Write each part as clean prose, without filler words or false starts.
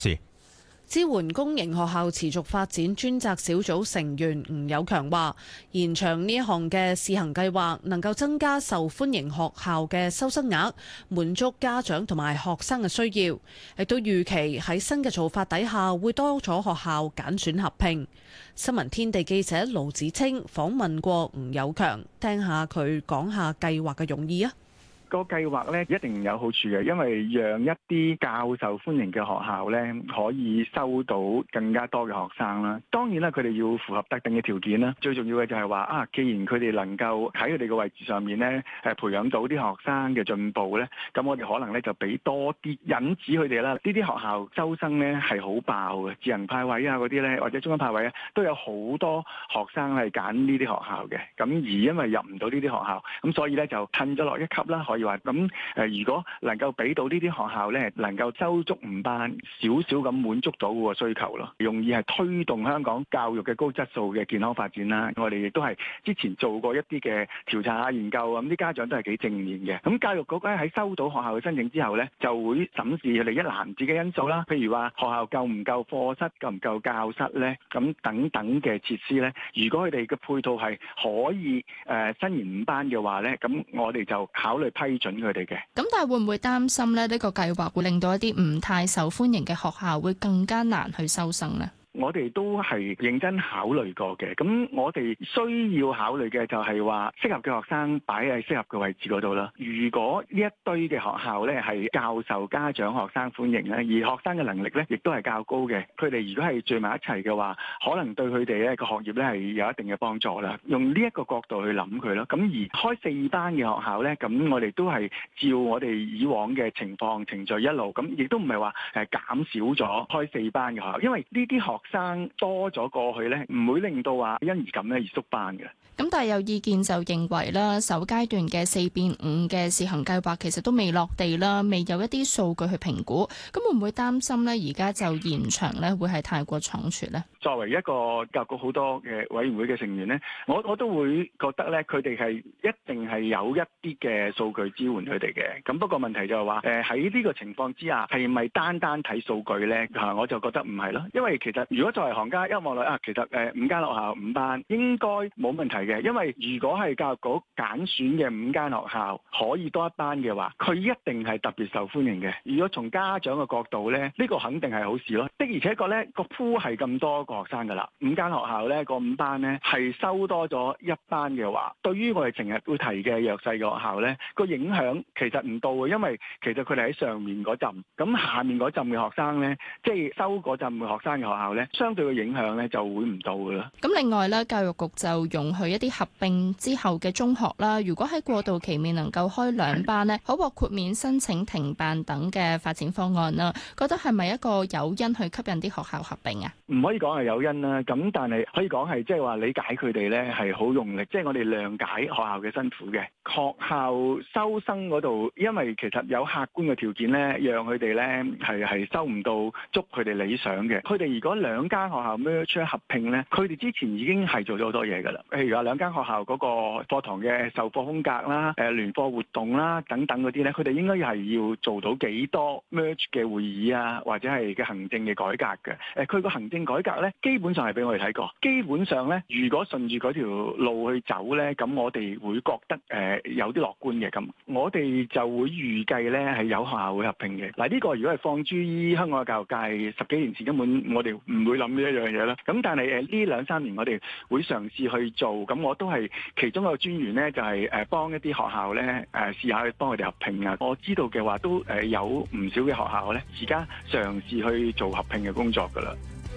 支援公營學校持續發展專責小組成員吳友強話，延長呢一項嘅試行計劃，能夠增加受歡迎學校嘅收生額，滿足家長同埋學生嘅需要。亦都預期喺新嘅做法底下，會多咗學校揀選合併。新聞天地記者盧子清訪問過吳友強，聽下佢講下計劃嘅用意啊。 個計劃咧一定有好處嘅，因為讓一啲較受歡迎嘅學校咧可以收到更加多嘅學生啦。當然啦，佢哋要符合特定嘅條件啦。最重要嘅就係話啊，既然佢哋能夠喺佢哋嘅位置上面咧培養到啲學生嘅進步咧，咁我哋可能咧就俾多啲引子佢哋啦。呢啲學校收生咧係好爆嘅，自行派位啊嗰啲咧，或者中間派位啊，都有好多學生係揀呢啲學校嘅。咁而因為入唔到呢啲學校，咁所以咧就褪咗落一級啦，可以話咁如果能夠俾到呢啲學校咧，能夠收足5班，少少咁滿足到個需求咯，容易係推動香港教育嘅高質素嘅健康發展啦。我哋亦都係之前做過一啲嘅調查研究，咁啲家長都係幾正面嘅。咁教育局咧喺收到學校嘅申請之後咧，就會審視佢哋一籃子嘅因素啦，譬如話學校夠唔夠課室，夠唔夠教室咧，咁等等嘅設施咧。如果佢哋嘅配套係可以伸延5班嘅話咧，咁我哋就考慮批准佢哋嘅。 咁但係會唔會擔心咧？呢個計劃會令到一啲唔太受歡迎嘅學校會更加難去收生呢？ 我哋都係認真考慮過嘅，咁我哋需要考慮嘅就係話適合嘅學生擺喺適合嘅位置嗰度啦。如果呢一堆嘅學校咧係較受家長學生歡迎咧，而學生嘅能力咧亦都係較高嘅，佢哋如果係聚埋一齊嘅話，可能對佢哋咧個學業咧係有一定嘅幫助啦。用呢一個角度去諗佢咯。咁而開4班嘅學校咧，咁我哋都係照我哋以往嘅情況程序一路，咁亦都唔係話減少咗開4班嘅學校，因為呢啲學生多咗過去咧，唔會令到話因而咁咧而縮班嘅。 咁但係有意見就認為啦，首階段嘅4變5嘅試行計劃其實都未落地啦，未有一啲數據去評估，咁會唔會擔心呢？而家就延長咧，會係太過倉促呢？ 作為一個教育局好多嘅委員會嘅成員呢，我都會覺得咧，佢哋係一定係有一啲嘅數據支援佢哋嘅。咁不過問題就係話，喺呢個情況之下，係咪單睇數據咧？我就覺得唔係咯，因為其實如果作為行家一望落啊，其實5間學校5班應該冇問題嘅。因為如果係教育局揀選嘅5間學校可以多1班嘅話，佢一定係特別受歡迎嘅。如果從家長嘅角度咧，呢個肯定係好事咯。的而且確咧，個鋪係咁多個學生噶啦，5間學校咧個5班咧係收多咗1班嘅話，對於我哋成日會提嘅弱勢嘅學校咧，個影響其實唔到嘅，因為其實佢哋喺上面嗰陣，咁下面嗰陣嘅學生咧，即係收嗰陣嘅學生嘅學校咧，相對嘅影響咧就會唔到噶啦。 咁另外咧，教育局就容許一啲合併之後嘅中學啦，如果喺過渡期未能夠開2班呢，可獲豁免申請停辦等嘅發展方案啦。覺得係咪一個誘因去吸引啲學校合併啊？ 唔可以講係誘因啦，咁但係可以講係即係話理解佢哋咧係好用力，即係我哋諒解學校嘅辛苦嘅。學校收生嗰度，因為其實有客觀嘅條件咧，讓佢哋咧係收唔到足佢哋理想嘅。佢哋如果2間學校 merge 合併咧，佢哋之前已經係做咗好多嘢㗎啦。譬如話2間學校嗰個課堂嘅授課風格啦、聯課活動啦等等嗰啲咧，佢哋應該係要做到幾多 merge 嘅會議啊，或者係嘅行政嘅改革嘅。佢個行政改革咧，基本上係俾我哋睇過。基本上咧，如果順住嗰條路去走咧，咁我哋會覺得有啲樂觀嘅。咁我哋就會預計咧係有學校會合併嘅。嗱，呢個如果係放諸於香港嘅教育界10幾年前，根本我哋唔會諗呢一樣嘢啦。咁但係呢2-3年我哋會嘗試去做。咁我都係其中一個專員咧，就係幫一啲學校咧試下去幫佢哋合併啊。我知道嘅話都有唔少嘅學校咧，而家嘗試去做合併嘅工作㗎啦。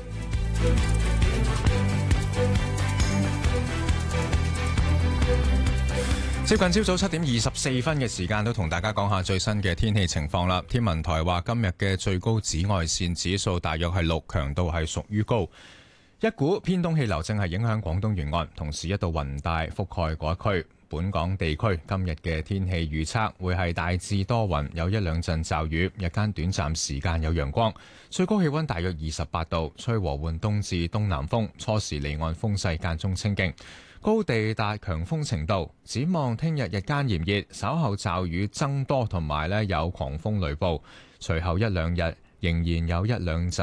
接近朝早7點24分嘅時間，都同大家講下最新嘅天氣情況啦。天文台話今日嘅最高紫外線指數大約係6，強度係屬於高。一股偏東氣流正係影響廣東沿岸，同時一道雲帶覆蓋嗰一區。本港地區今日嘅天氣預測會係大致多雲，有1-2陣驟雨，日間短暫時間有陽光，最高氣溫大約28度，吹和緩東至東南風，初時離岸風勢間中清勁，高地達強風程度。展望聽日日間炎熱，稍後驟雨增多，同埋有狂風雷暴，隨後1-2日仍然有一兩陣